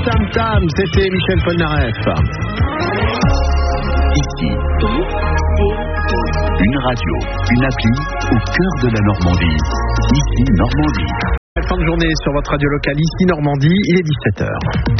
Tam Tam, c'était Michel Polnareff. Ici, une radio, une appli au cœur de la Normandie. Ici, Normandie. Fin de journée sur votre radio locale, ici Normandie, il est 17h.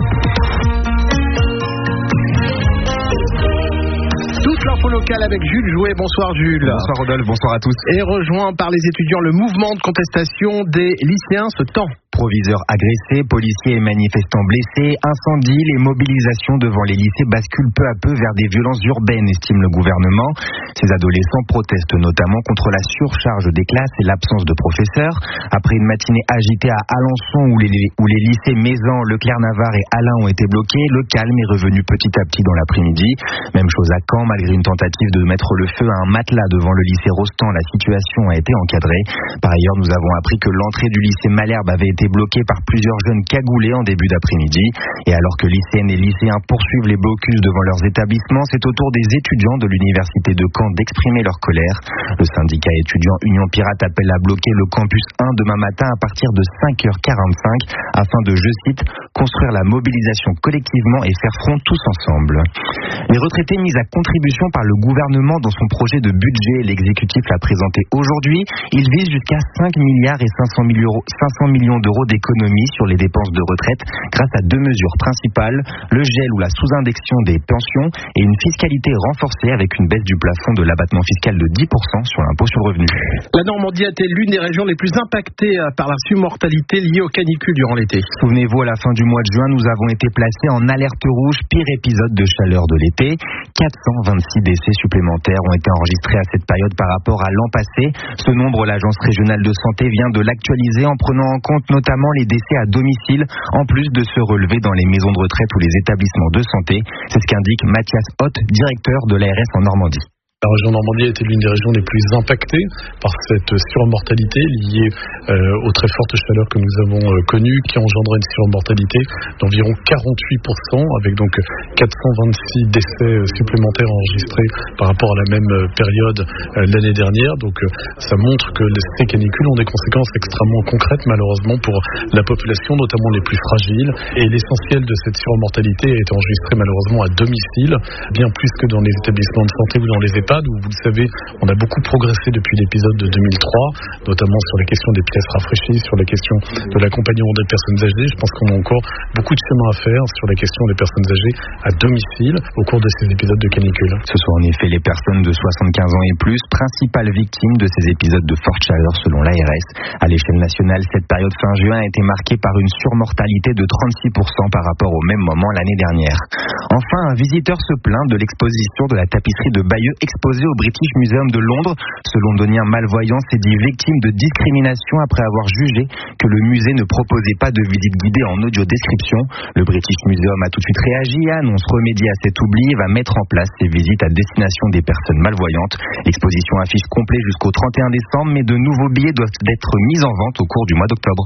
Toute l'info locale avec Jules Jouet. Bonsoir Jules. Bonsoir Rodolphe, bonsoir à tous. Et rejoint par les étudiants le mouvement de contestation des lycéens se tend. Proviseurs agressés, policiers et manifestants blessés, incendies, les mobilisations devant les lycées basculent peu à peu vers des violences urbaines, estime le gouvernement. Ces adolescents protestent notamment contre la surcharge des classes et l'absence de professeurs. Après une matinée agitée à Alençon où les lycées Mézan, Leclerc-Navarre et Alain ont été bloqués, le calme est revenu petit à petit dans l'après-midi. Même chose à Caen, malgré une tentative de mettre le feu à un matelas devant le lycée Rostand, la situation a été encadrée. Par ailleurs, nous avons appris que l'entrée du lycée Malherbe avait été bloquée par plusieurs jeunes cagoulés en début d'après-midi. Et alors que lycéennes et lycéens poursuivent les blocus devant leurs établissements, c'est au tour des étudiants de l'université de Caen d'exprimer leur colère. Le syndicat étudiant Union Pirate appelle à bloquer le campus 1 demain matin à partir de 5h45 afin de, je cite, construire la mobilisation collectivement et faire front tous ensemble. Les retraités mis à contribution par le gouvernement dans son projet de budget, l'exécutif l'a présenté aujourd'hui. Il vise jusqu'à 5 milliards et 500 millions d'euros d'économies sur les dépenses de retraite grâce à deux mesures principales, le gel ou la sous-indexion des pensions et une fiscalité renforcée avec une baisse du plafond de l'abattement fiscal de 10% sur l'impôt sur le revenu. La Normandie a été l'une des régions les plus impactées par la surmortalité liée aux canicules durant l'été. Souvenez-vous, à la fin du mois de juin, nous avons été placés en alerte rouge, pire épisode de chaleur de l'été. 426 décès supplémentaires ont été enregistrés à cette période par rapport à l'an passé. Ce nombre, l'Agence régionale de santé vient de l'actualiser en prenant en compte notamment les décès à domicile, en plus de se relever dans les maisons de retraite ou les établissements de santé. C'est ce qu'indique Mathias Hoth, directeur de l'ARS en Normandie. La région Normandie a été l'une des régions les plus impactées par cette surmortalité liée aux très fortes chaleurs que nous avons connues, qui engendrait une surmortalité d'environ 48%, avec donc 426 décès supplémentaires enregistrés par rapport à la même période l'année dernière. Donc ça montre que ces canicules ont des conséquences extrêmement concrètes, malheureusement, pour la population, notamment les plus fragiles. Et l'essentiel de cette surmortalité a été enregistré malheureusement à domicile, bien plus que dans les établissements de santé ou dans les EHPAD, où vous le savez, on a beaucoup progressé depuis l'épisode de 2003, notamment sur la question des pièces rafraîchies, sur la question de l'accompagnement des personnes âgées. Je pense qu'on a encore beaucoup de chemin à faire sur la question des personnes âgées à domicile au cours de ces épisodes de canicule. Ce sont en effet les personnes de 75 ans et plus, principales victimes de ces épisodes de forte chaleur selon l'ARS. À l'échelle nationale, cette période fin juin a été marquée par une surmortalité de 36% par rapport au même moment l'année dernière. Enfin, un visiteur se plaint de l'exposition de la tapisserie de Bayeux exposée au British Museum de Londres. Ce londonien malvoyant s'est dit victime de discrimination après avoir jugé que le musée ne proposait pas de visite guidée en audio-description. Le British Museum a tout de suite réagi et annonce remédier à cet oubli et va mettre en place ces visites à destination des personnes malvoyantes. L'exposition affiche complet jusqu'au 31 décembre, mais de nouveaux billets doivent être mis en vente au cours du mois d'octobre.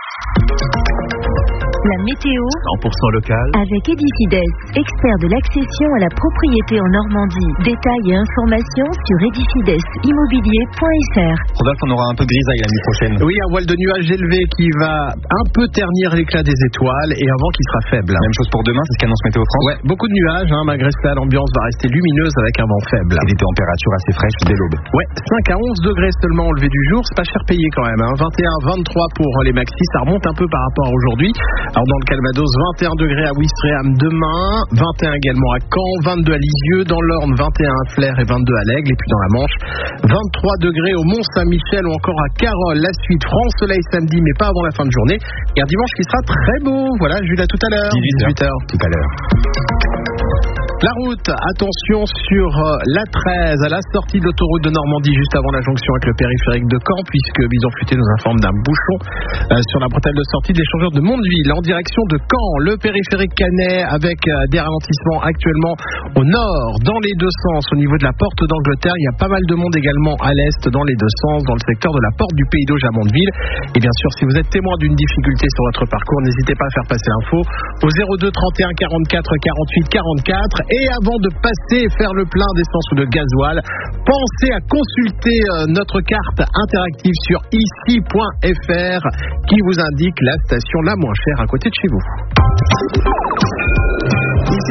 La météo 100% local avec Edifides, expert de l'accession à la propriété en Normandie. Détails et informations sur edifidesimmobilier.fr. Rodolphe, on aura un peu de grisaille la nuit prochaine. Oui, un voile de nuages élevé qui va un peu ternir l'éclat des étoiles et un vent qui sera faible. Même chose pour demain, c'est ce qu'annonce Météo France. Ouais, beaucoup de nuages, malgré cela, l'ambiance va rester lumineuse avec un vent faible. Et des températures assez fraîches dès l'aube. Ouais, 5 à 11 degrés seulement au lever du jour, c'est pas cher payé quand même. 21, 23 pour les maxis, ça remonte un peu par rapport à aujourd'hui. Alors dans le Calvados, 21 degrés à Ouistreham demain, 21 également à Caen, 22 à Lisieux, dans l'Orne 21 à Flers et 22 à l'Aigle, et puis dans la Manche 23 degrés au Mont-Saint-Michel ou encore à Carole. La suite, France soleil samedi mais pas avant la fin de journée, et un dimanche qui sera très beau. Voilà, Jules, à tout à l'heure, 18h. Tout à l'heure. La route, attention sur la 13 à la sortie de l'autoroute de Normandie juste avant la jonction avec le périphérique de Caen, puisque Bison Futé nous informe d'un bouchon sur la bretelle de sortie de l'échangeur de Mondeville en direction de Caen. Le périphérique Canet avec des ralentissements actuellement au nord dans les deux sens au niveau de la porte d'Angleterre. Il y a pas mal de monde également à l'est dans les deux sens dans le secteur de la porte du Pays d'Auge à Mondeville. Et bien sûr, si vous êtes témoin d'une difficulté sur votre parcours, n'hésitez pas à faire passer l'info au 02 31 44 48 44. Et avant de passer et faire le plein d'essence ou de gasoil, pensez à consulter notre carte interactive sur ici.fr qui vous indique la station la moins chère à côté de chez vous.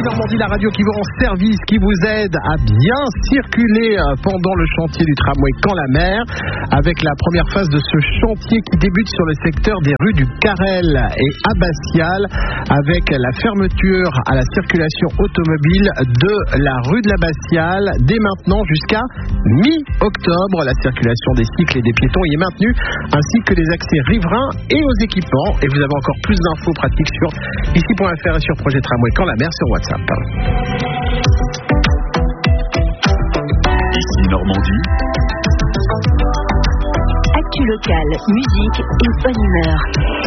Normandie, la radio qui vous rend service, qui vous aide à bien circuler pendant le chantier du tramway Caen-la-Mer, avec la première phase de ce chantier qui débute sur le secteur des rues du Carrel et Abbatiale, avec la fermeture à la circulation automobile de la rue de l'Abbatiale dès maintenant jusqu'à mi-octobre. La circulation des cycles et des piétons y est maintenue, ainsi que les accès riverains et aux équipements. Et vous avez encore plus d'infos pratiques sur ici.fr et sur Projet Tramway Caen-la-Mer sur WhatsApp. Ici Normandie. Actu locale, musique et bonne humeur.